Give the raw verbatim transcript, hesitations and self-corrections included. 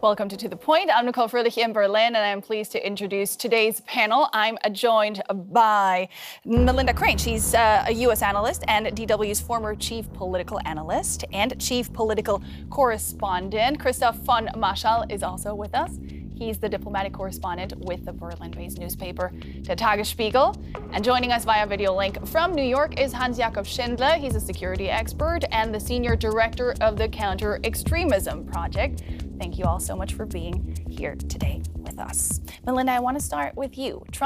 Welcome to To The Point. I'm Nicole Furlich in Berlin, and I'm pleased to introduce today's panel. I'm joined by Melinda Crane. She's uh, a U S analyst and D W's former chief political analyst and chief political correspondent. Christoph von Maschall is also with us. He's the diplomatic correspondent with the Berlin-based newspaper, Der Tagesspiegel. And joining us via video link from New York is Hans-Jakob Schindler. He's a security expert and the senior director of the Counter-Extremism Project. Thank you all so much for being here today with us. Melinda, I want to start with you. Trump